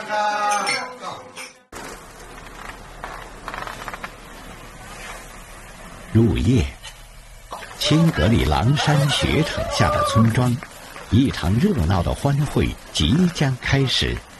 入夜，青格里狼山雪场下的村庄，一场热闹的欢会即将开始。